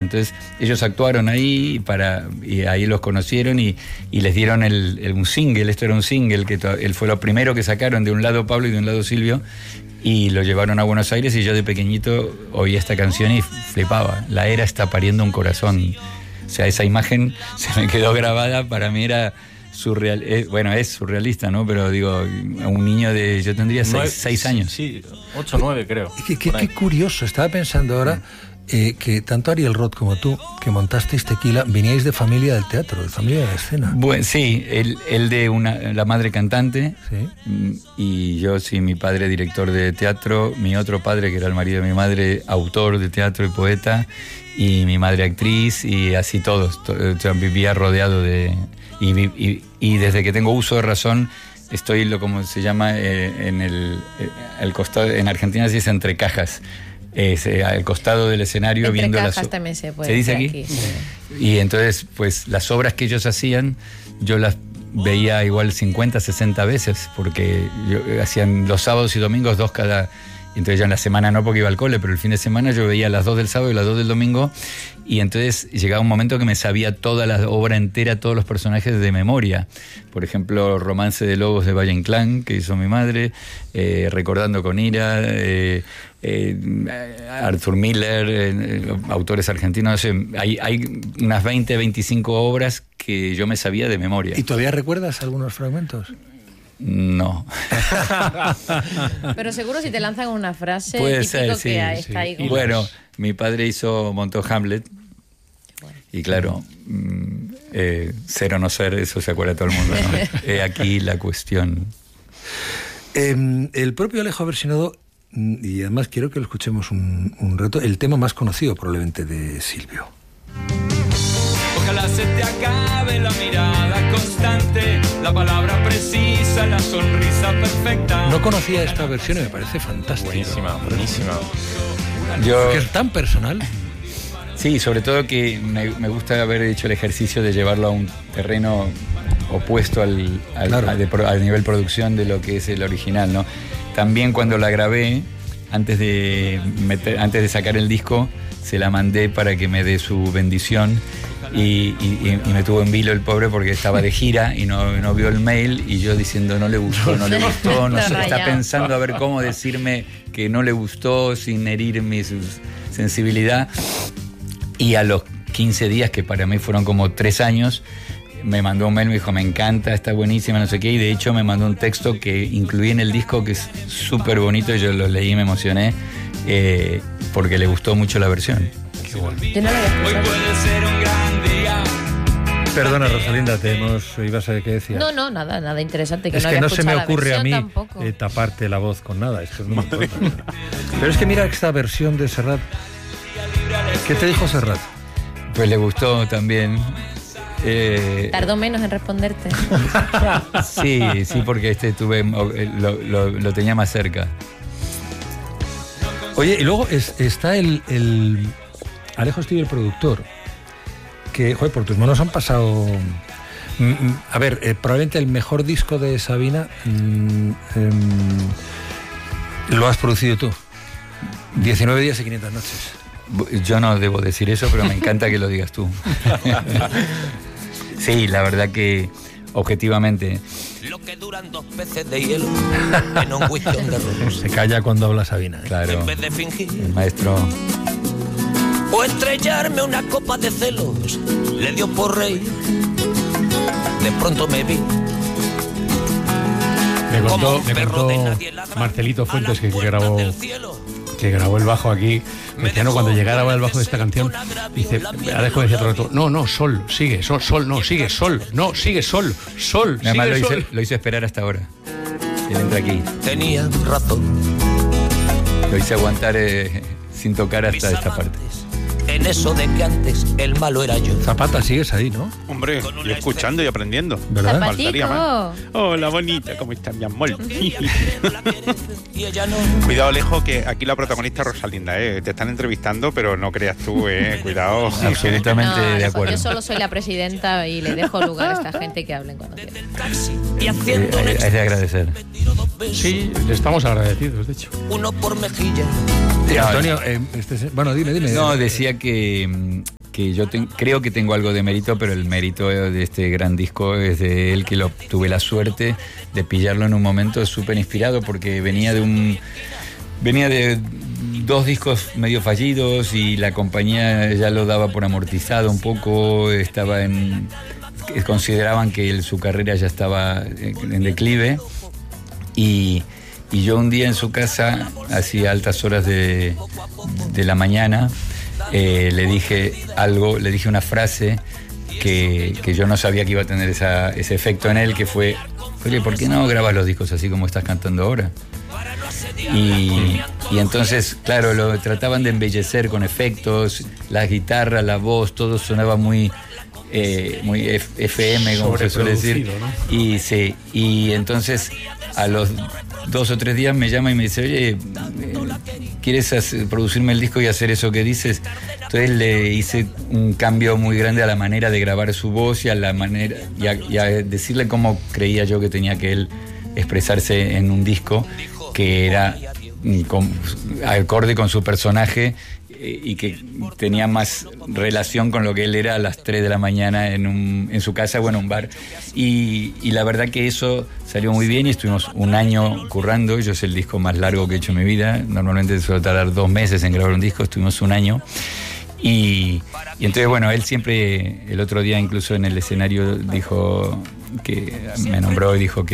Entonces ellos actuaron ahí y ahí los conocieron y les dieron un single. Esto era un single que él fue lo primero que sacaron, de un lado Pablo y de un lado Silvio, y lo llevaron a Buenos Aires, y yo de pequeñito oía esta canción y flipaba. La era está pariendo un corazón. O sea, esa imagen se me quedó grabada. Para mí era surreal. Bueno, es surrealista, ¿no? Pero digo, a un niño yo tendría 6 años. Sí, 8 o 9 creo. Qué curioso. Estaba pensando ahora que tanto Ariel Roth como tú, que montasteis Tequila, veníais de familia del teatro, de familia de la escena. Bueno, sí, él de la madre cantante, ¿sí? Y yo, sí, mi padre director de teatro, mi otro padre, que era el marido de mi madre, autor de teatro y poeta, y mi madre actriz, y así todos. Yo vivía rodeado de... Y desde que tengo uso de razón, estoy, como se llama, en el costado, en Argentina se dice entre cajas. Al costado del escenario, entre viendo cajas las... también se puede. ¿Se dice aquí? Sí. Y entonces, pues, las obras que ellos hacían, yo las veía igual 50, 60 veces, porque hacían los sábados y domingos 2 cada... Entonces yo en la semana no, porque iba al cole, pero el fin de semana yo veía las 2 del sábado y las 2 del domingo, y entonces llegaba un momento que me sabía toda la obra entera, todos los personajes de memoria. Por ejemplo, Romance de Lobos de Valle Inclán, que hizo mi madre, Recordando con ira, Arthur Miller, autores argentinos. No sé, hay unas 20, 25 obras que yo me sabía de memoria. ¿Y todavía recuerdas algunos fragmentos? No. Pero seguro si te lanzan una frase, puede típico ser, que sí, está ahí. Como... Bueno, mi padre montó Hamlet, y claro, ser o no ser, eso se acuerda todo el mundo, ¿no? Aquí la cuestión. El propio Alejo ha versionado, y además quiero que lo escuchemos un rato, el tema más conocido probablemente de Silvio. Ojalá se te acabe la mirada constante, la palabra precisa, la sonrisa perfecta. No conocía esta versión y me parece fantástica. Buenísima. Porque es tan personal. Sí, sobre todo que me gusta haber hecho el ejercicio de llevarlo a un terreno opuesto al nivel producción de lo que es el original, ¿no? También cuando la grabé, antes de sacar el disco, se la mandé para que me dé su bendición. Y me tuvo en vilo el pobre, porque estaba de gira y no vio el mail, y yo diciendo no le gustó, no sé, está pensando a ver cómo decirme que no le gustó sin herir mi sensibilidad. Y a los 15 días, que para mí fueron como 3 años, me mandó un mail, me dijo, me encanta, está buenísima, no sé qué, y de hecho me mandó un texto que incluí en el disco, que es súper bonito, y yo lo leí y me emocioné, porque le gustó mucho la versión. Yo no lo había escuchado. Hoy puede ser un gran día. Perdona, Rosalinda, ibas a ver qué decías. No, nada interesante. Es no que no se me ocurre a mí tampoco. Taparte la voz con nada. Esto es muy importante. Pero es que mira esta versión de Serrat. ¿Qué te dijo Serrat? Pues le gustó también. Tardó menos en responderte. Sí, porque lo tenía más cerca. Oye, y luego está el Alejo Stivel, el productor, que, joder, por tus manos han pasado... A ver, probablemente el mejor disco de Sabina lo has producido tú. 19 días y 500 noches. Yo no debo decir eso, pero me encanta que lo digas tú. Sí, la verdad que, objetivamente... Lo que duran 2 peces de hielo en un whisky on the rocks. Se calla cuando habla Sabina. Claro, En vez de fingir el maestro... o estrellarme una copa de celos, le dio por reír. De pronto me vi. Me contó Marcelito Fuentes, que grabó el bajo aquí. Me decía, no, cuando llegara el bajo de esta canción, dice, Alejo decía todo el rato, no, sol, sigue, sol, no, sigue, sol, no, sigue, sol, Además sigue, lo hice esperar hasta ahora. Él entra aquí. Tenía razón. Lo hice aguantar sin tocar hasta esta parte. En eso de que antes el malo era yo. Zapata, sigues ahí, ¿no? Hombre, yo escuchando y aprendiendo. ¿Verdad? Faltaría más. Hola, bonita, ¿cómo estás, mi amor? Cuidado, Alejo, que aquí la protagonista es Rosalinda, te están entrevistando, pero no creas tú, cuidado. Absolutamente de acuerdo. Yo solo soy la presidenta y le dejo lugar a esta gente que hablen cuando quieran. Es de agradecer. Sí, le estamos agradecidos, de hecho. Uno por mejilla. Sí, Antonio, bueno, dime. No, decía que que yo creo que tengo algo de mérito, pero el mérito de este gran disco es de él, que tuve la suerte de pillarlo en un momento súper inspirado, porque venía de 2 discos medio fallidos y la compañía ya lo daba por amortizado un poco, consideraban que su carrera ya estaba en declive, y yo un día en su casa, hacia altas horas de la mañana, le dije una frase que yo no sabía que iba a tener ese efecto en él, que fue: oye, ¿por qué no grabas los discos así como estás cantando ahora? Y entonces, claro, lo trataban de embellecer con efectos, la guitarra, la voz, todo sonaba muy FM, como se suele decir, ¿no? Y entonces a los 2 o 3 días me llama y me dice: oye, ¿quieres producirme el disco y hacer eso que dices? Entonces le hice un cambio muy grande a la manera de grabar su voz y a la manera y a decirle cómo creía yo que tenía que él expresarse en un disco, que era acorde con su personaje, y que tenía más relación con lo que él era a las 3 de la mañana en su casa o en un bar. Y la verdad que eso salió muy bien, y estuvimos un año currando. Yo es el disco más largo que he hecho en mi vida. Normalmente suele tardar 2 meses en grabar un disco, estuvimos un año. Y entonces, bueno, él siempre, el otro día incluso en el escenario, dijo que me nombró y dijo que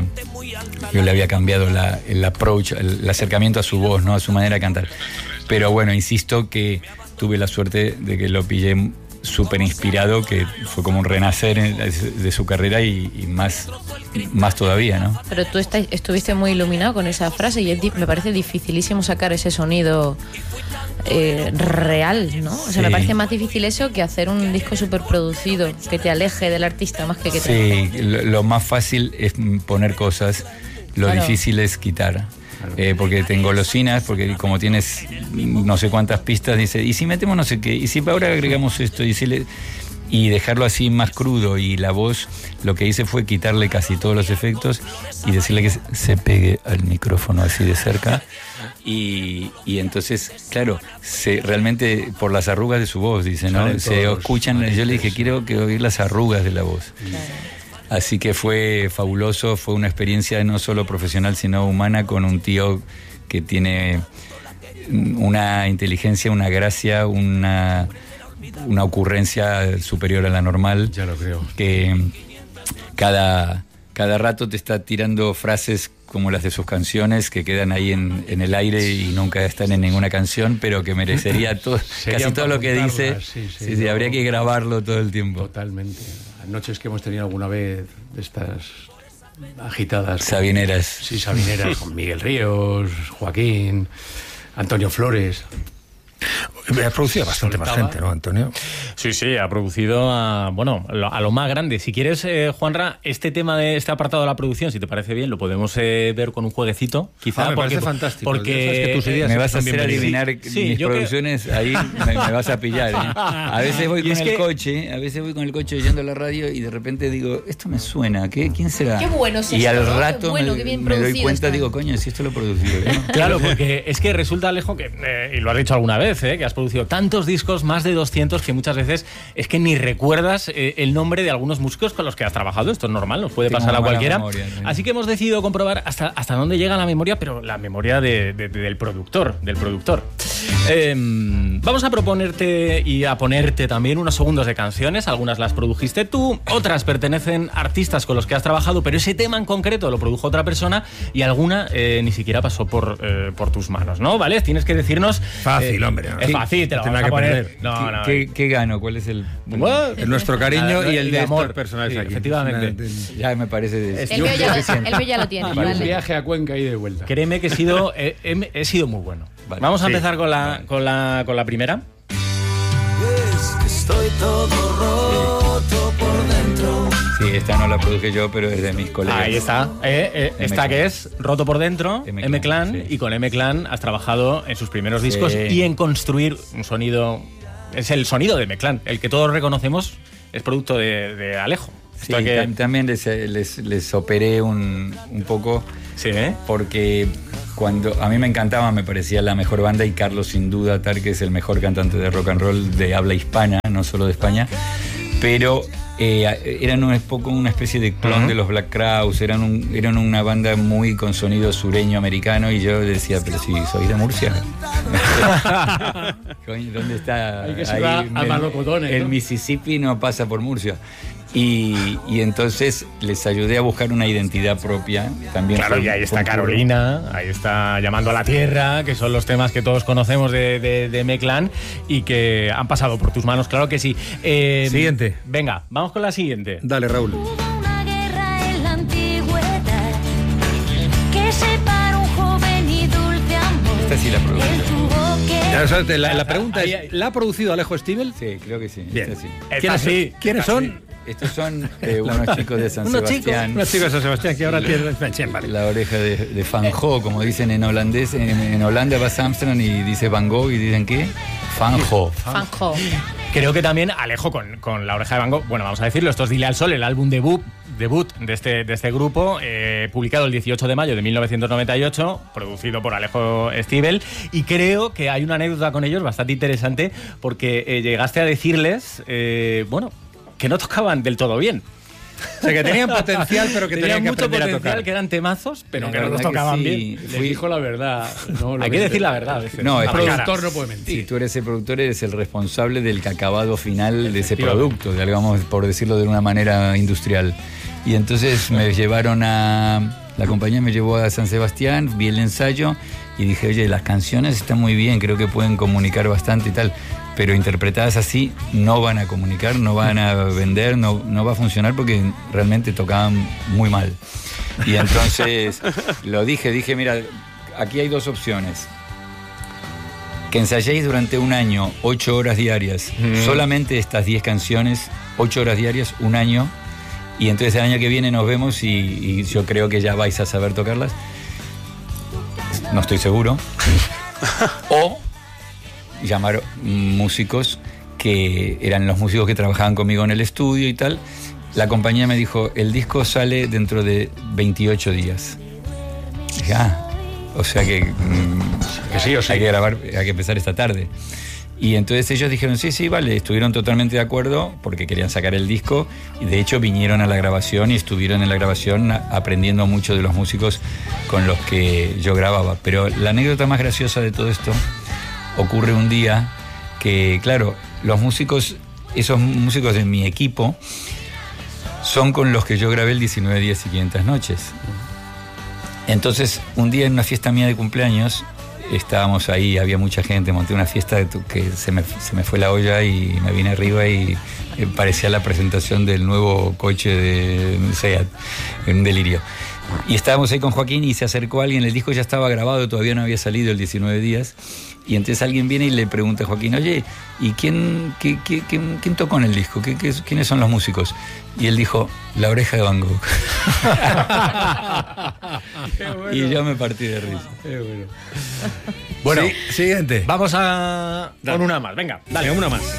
yo le había cambiado el approach, el acercamiento a su voz, ¿no? A su manera de cantar. Pero bueno, insisto que tuve la suerte de que lo pillé súper inspirado, que fue como un renacer de su carrera, y más todavía, ¿no? Pero tú estuviste muy iluminado con esa frase, y me parece dificilísimo sacar ese sonido real, ¿no? O sea, sí. Me parece más difícil eso que hacer un disco súper producido, que te aleje del artista más que te... Sí, lo más fácil es poner cosas, lo difícil es quitar. Porque te engolosinas, porque como tienes no sé cuántas pistas, dice, ¿y si metemos no sé qué? ¿Y si ahora agregamos esto? Y dejarlo así más crudo. Y la voz, lo que hice fue quitarle casi todos los efectos y decirle que se pegue al micrófono así de cerca. Y entonces, claro, realmente por las arrugas de su voz, dice, ¿no? Se escuchan. Yo le dije, quiero que oír las arrugas de la voz. Claro. Así que fue fabuloso, fue una experiencia no solo profesional, sino humana, con un tío que tiene una inteligencia, una gracia, una ocurrencia superior a la normal. Ya lo creo. Que cada rato te está tirando frases como las de sus canciones, que quedan ahí en el aire y nunca están en ninguna canción, pero que merecería casi todo lo que dice. Sí, habría que grabarlo todo el tiempo. Totalmente. Noches que hemos tenido alguna vez de estas agitadas. Sabineras. Sí, sabineras, con Miguel Ríos, Joaquín, Antonio Flores. Ha producido bastante más gente, ¿no, Antonio? Sí, ha producido a lo más grande. Si quieres, Juanra, este tema de este apartado de la producción, si te parece bien, lo podemos ver con un jueguecito, quizá. Me parece fantástico. Porque que tus ideas me vas a hacer adivinar mis producciones, ahí me vas a pillar, ¿eh? A veces voy con el coche oyendo la radio y de repente digo, esto me suena, ¿quién será? Qué bueno es y esto, al rato bueno, me doy cuenta, digo, coño, si esto lo he producido, ¿no? Claro, porque es que resulta, Alejo, que, y lo has dicho alguna vez, que has producido tantos discos, más de 200, que muchas veces es que ni recuerdas el nombre de algunos músicos con los que has trabajado. Esto es normal, nos puede pasar a cualquiera. Memoria, ¿no? Así que hemos decidido comprobar hasta dónde llega la memoria, pero la memoria del productor. Vamos a proponerte y a ponerte también unos segundos de canciones. Algunas las produjiste tú, otras pertenecen a artistas con los que has trabajado, pero ese tema en concreto lo produjo otra persona, y alguna ni siquiera pasó por tus manos, ¿no? ¿Vale? Tienes que decirnos... Fácil, hombre. Es fácil, te lo vamos a poner. ¿Qué gano? ¿Cuál es el nuestro cariño y el de amor? Estos personajes aquí. Efectivamente. Ya me parece... El mío ya lo tiene. Un viaje a Cuenca y de vuelta. Créeme que he sido muy bueno. Vale. Vamos a empezar con la primera. Estoy todo roto por dentro. Sí, esta no la produje yo, pero es de mis colegas. Ahí está. Esta que es Roto por Dentro, M-Clan, sí. Y con M-Clan has trabajado en sus primeros discos y en construir un sonido. Es el sonido de M-Clan, el que todos reconocemos es producto de Alejo. Sí, también les operé un poco. Sí, porque cuando a mí me encantaba, me parecía la mejor banda, y Carlos sin duda que es el mejor cantante de rock and roll de habla hispana, no solo de España, pero eran un poco una especie de clon de los Black Crowes, eran una banda muy con sonido sureño americano, y yo decía, pero si soy de Murcia. ¿Dónde está? Hay que subir a Malocotones, el ¿no? Mississippi no pasa por Murcia. Y entonces les ayudé a buscar una identidad propia. También claro, y ahí está Carolina, ahí está Llamando a la Tierra, que son los temas que todos conocemos de Meclán y que han pasado por tus manos, claro que sí. Siguiente. Venga, vamos con la siguiente. Dale, Raúl. Hubo una guerra en la antigüedad que separó un joven y dulce amor. Esta sí la produjo. Él tuvo que... Ya, o sea, la pregunta es, ¿la ha producido Alejo Stivel? Sí, creo que sí. Bien. Esta sí. ¿Quiénes son? Estos son unos chicos de San Sebastián. Unos chicos de San Sebastián que ahora tienen... Vale. La oreja de Van Gogh, como dicen en holandés. En Holanda vas a Amsterdam y dice Van Gogh y dicen ¿qué? Van Gogh. Van Gogh. Creo que también Alejo con La Oreja de Van Gogh, bueno, vamos a decirlo, esto es Dile al Sol, el álbum debut de este grupo, publicado el 18 de mayo de 1998, producido por Alejo Stivel, y creo que hay una anécdota con ellos bastante interesante, porque llegaste a decirles, que no tocaban del todo bien. O sea, que tenían potencial, pero que tenían que mucho aprender potencial, a tocar. que eran temazos, pero La que no los verdad que tocaban sí. bien. Les dijo la verdad. No, Hay que decir la verdad a veces. No, el es productor no puede mentir. Si tú eres el productor, eres el responsable del acabado final de ese producto, digamos, por decirlo de una manera industrial. Y entonces me llevaron la compañía me llevó a San Sebastián, vi el ensayo y dije, oye, las canciones están muy bien, creo que pueden comunicar bastante y tal, pero interpretadas así no van a comunicar, no van a vender, no va a funcionar, porque realmente tocaban muy mal. Y entonces lo dije, mira, aquí hay dos opciones. Que ensayéis durante un año, 8 horas diarias, solamente estas 10 canciones, 8 horas diarias, un año, y entonces el año que viene nos vemos y yo creo que ya vais a saber tocarlas. No estoy seguro. O llamar músicos que eran los músicos que trabajaban conmigo en el estudio y tal. La compañía me dijo, el disco sale dentro de 28 días. Dije, o sea que sí o sí. Hay que grabar, hay que empezar esta tarde. Y entonces ellos dijeron, sí, vale, estuvieron totalmente de acuerdo porque querían sacar el disco, y de hecho vinieron a la grabación y estuvieron en la grabación aprendiendo mucho de los músicos con los que yo grababa. Pero la anécdota más graciosa de todo esto ocurre un día que, claro, esos músicos de mi equipo son con los que yo grabé el 19 días y 500 noches. Entonces, un día en una fiesta mía de cumpleaños, estábamos ahí, había mucha gente, monté una fiesta que se me fue la olla y me vine arriba y parecía la presentación del nuevo coche de Seat, en un delirio. Y estábamos ahí con Joaquín y se acercó alguien, el disco ya estaba grabado, todavía no había salido el 19 días, y entonces alguien viene y le pregunta a Joaquín, oye, ¿y quién tocó en el disco? ¿Quiénes son los músicos? Y él dijo, La Oreja de Van Gogh. Bueno. Y yo me partí de risa. Bueno, siguiente. Vamos con una más. Venga, dale, una más.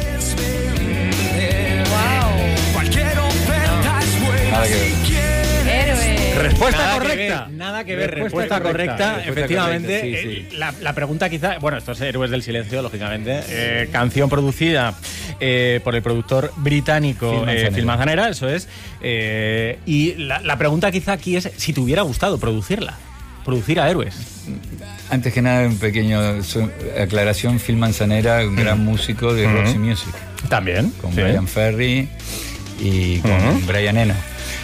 Nada que ver. Respuesta correcta. Nada que ver, respuesta correcta. Efectivamente. Correcta, sí. La pregunta quizá, bueno, esto es Héroes del Silencio, lógicamente. Canción producida por el productor británico Phil Manzanera, eso es. Y la pregunta quizá aquí es si te hubiera gustado producir a Héroes. Antes que nada, un pequeño aclaración. Phil Manzanera, un gran músico de Roxy Music. También. Con Brian Ferry y con Brian Eno.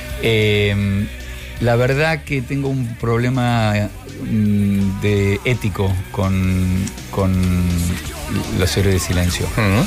La verdad que tengo un problema ético con los Héroes del Silencio.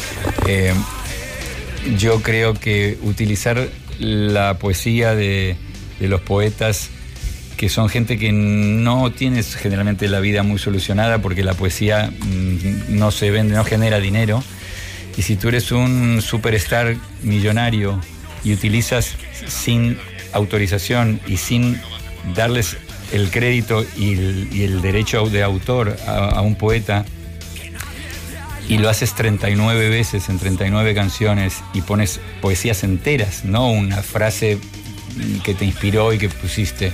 Yo creo que utilizar la poesía de los poetas, que son gente que no tiene generalmente la vida muy solucionada, porque la poesía no se vende, no genera dinero, y si tú eres un superstar millonario y utilizas sin autorización y sin darles el crédito y el derecho de autor a un poeta, y lo haces 39 veces en 39 canciones y pones poesías enteras, no una frase que te inspiró y que pusiste.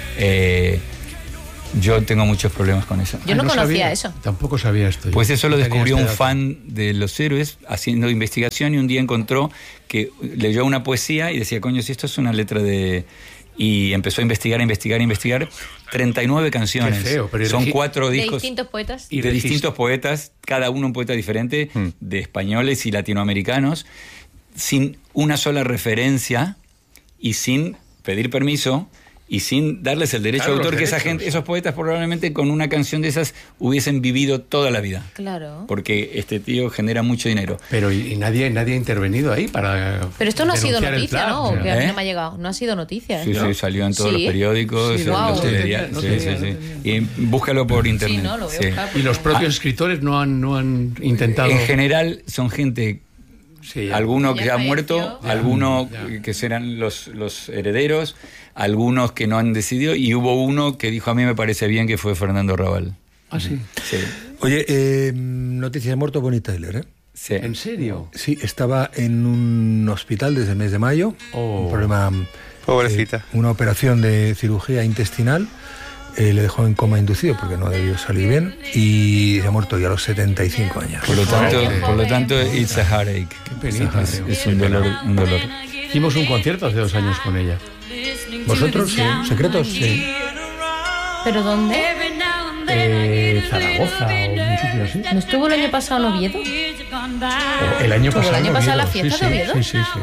Yo tengo muchos problemas con eso. Yo no conocía sabía, eso. Tampoco sabía esto. Pues eso lo descubrió un Tenía este dato. fan de Los Héroes haciendo investigación y un día encontró que leyó una poesía y decía, coño, si esto es una letra de... Y empezó a investigar. 39 canciones. Qué feo, pero son 4 De discos. distintos poetas. Y de distintos poetas, cada uno un poeta diferente, de españoles y latinoamericanos, sin una sola referencia y sin pedir permiso y sin darles el derecho Claro, de autor, los que esa derechos. gente, esos poetas probablemente con una canción de esas hubiesen vivido toda la vida. Claro. Porque este tío genera mucho dinero. Pero y nadie ha intervenido ahí para. Pero esto no ha sido denunciar el noticia, plan, ¿no? o sea. Que a mí ¿Eh? no me ha llegado. No ha sido noticia. Sí, sí, salió en todos Sí. los periódicos. Sí, en wow. los diarios. No Sí, tenía, sí, no sí. tenía. Y búscalo por internet. Sí, no, lo voy a Sí. buscar. Y los propios escritores no han intentado. En general son gente, Sí, ya. alguno que Ya ha falleció. muerto, Ya. alguno Ya. que serán los herederos, algunos que no han decidido, y hubo uno que dijo, a mí me parece bien, que fue Fernando Raval. Ah, sí. Sí. Oye, noticia de muerto Bonnie Tyler, ¿eh? Sí. ¿En serio? Sí, estaba en un hospital desde el mes de mayo. Oh. Un problema. Pobrecita. Una operación de cirugía intestinal. Le dejó en coma inducido porque no debió salir bien. Y se ha muerto ya a los 75 años. Por lo tanto, it's a heartache. Qué penita, tío. Es un dolor, un dolor. Hicimos un concierto hace 2 años con ella. ¿Vosotros? Sí. ¿Secretos? Sí. ¿Pero dónde? Zaragoza o un sitio así. ¿No estuvo el año pasado en Oviedo? O el año ¿Estuvo pasado. el año pasado Oviedo. la fiesta Sí, de Oviedo? Sí, sí, sí.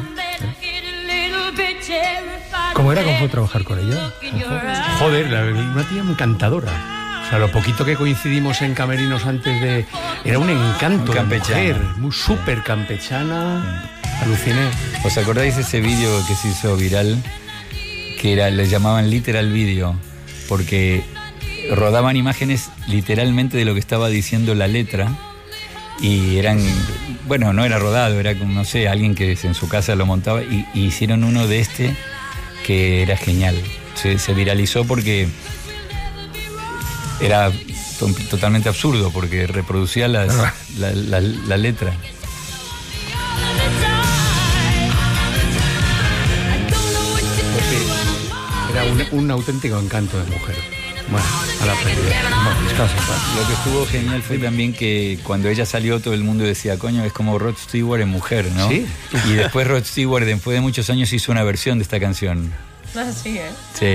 ¿Cómo era? ¿Cómo fue trabajar con ella? Joder, una tía encantadora. O sea, lo poquito que coincidimos en camerinos antes de... Era un encanto de Campechana. mujer, muy súper campechana. Aluciné. ¿Os acordáis de ese vídeo que se hizo viral? Que le llamaban literal video, porque rodaban imágenes literalmente de lo que estaba diciendo la letra, y eran, bueno, no era rodado, era como, no sé, alguien que en su casa lo montaba, y hicieron uno de este que era genial. Se viralizó porque era totalmente absurdo, porque reproducía la letra. Era un auténtico encanto de mujer. Bueno, a la pérdida. Bueno, descansa en paz. Lo que estuvo genial fue también que cuando ella salió todo el mundo decía, coño, es como Rod Stewart en mujer, ¿no? Sí. Y después Rod Stewart, después de muchos años, hizo una versión de esta canción. No, sí, ¿eh? Sí.